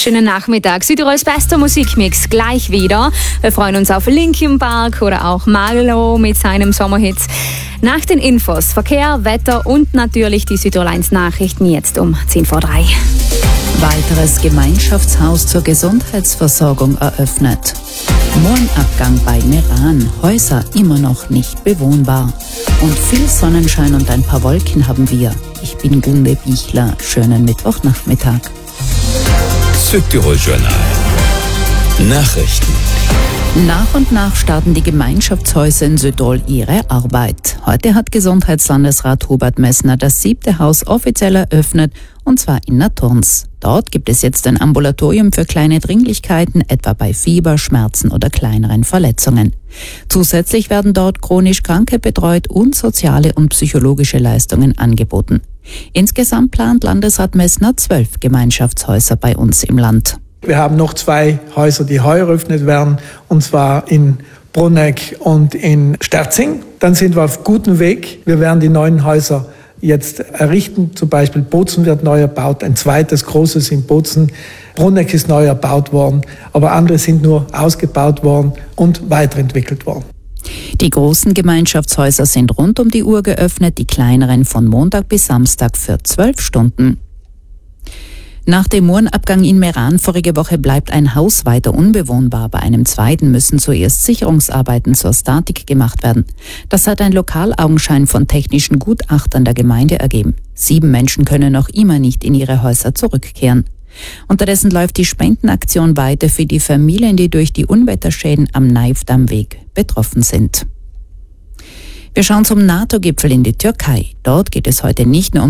Schönen Nachmittag. Südtirols bester Musikmix gleich wieder. Wir freuen uns auf Linkin Park oder auch Malo mit seinem Sommerhit. Nach den Infos, Verkehr, Wetter und natürlich die Südtirol 1 Nachrichten jetzt um 10:03. Weiteres Gemeinschaftshaus zur Gesundheitsversorgung eröffnet. Mohrenabgang bei Meran, Häuser immer noch nicht bewohnbar. Und viel Sonnenschein und ein paar Wolken haben wir. Ich bin Gunde Bichler. Schönen Mittwochnachmittag. Südtirol Journal. Nachrichten. Nach und nach starten die Gemeinschaftshäuser in Südtirol ihre Arbeit. Heute hat Gesundheitslandesrat Hubert Messner das 7. Haus offiziell eröffnet, und zwar in Naturns. Dort gibt es jetzt ein Ambulatorium für kleine Dringlichkeiten, etwa bei Fieber, Schmerzen oder kleineren Verletzungen. Zusätzlich werden dort chronisch Kranke betreut und soziale und psychologische Leistungen angeboten. Insgesamt plant Landesrat Messner 12 Gemeinschaftshäuser bei uns im Land. Wir haben noch 2 Häuser, die heuer eröffnet werden, und zwar in Bruneck und in Sterzing. Dann sind wir auf gutem Weg. Wir werden die neuen Häuser jetzt errichten. Zum Beispiel Bozen wird neu erbaut, ein zweites großes in Bozen. Bruneck ist neu erbaut worden, aber andere sind nur ausgebaut worden und weiterentwickelt worden. Die großen Gemeinschaftshäuser sind rund um die Uhr geöffnet, die kleineren von Montag bis Samstag für 12 Stunden. Nach dem Mohrenabgang in Meran vorige Woche bleibt ein Haus weiter unbewohnbar. Bei einem zweiten müssen zuerst Sicherungsarbeiten zur Statik gemacht werden. Das hat ein Lokalaugenschein von technischen Gutachtern der Gemeinde ergeben. 7 Menschen können noch immer nicht in ihre Häuser zurückkehren. Unterdessen läuft die Spendenaktion weiter für die Familien, die durch die Unwetterschäden am Naivdammweg betroffen sind. Wir schauen zum NATO-Gipfel in die Türkei. Dort geht es heute nicht nur um